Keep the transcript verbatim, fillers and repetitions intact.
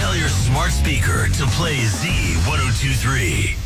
Tell your smart speaker to play Z ten twenty-three.